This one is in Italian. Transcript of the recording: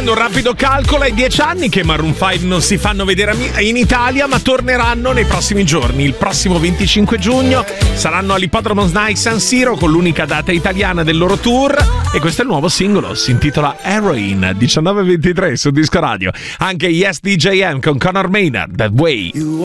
Facendo un rapido calcolo, è 10 anni che Maroon 5 non si fanno vedere in Italia, ma torneranno nei prossimi giorni. Il prossimo 25 giugno saranno all'Ippodromo SNAI San Siro con l'unica data italiana del loro tour, e questo è il nuovo singolo, si intitola Heroin, 19:23 su Disco Radio. Anche Yes DJM con Conor Maynard, That Way.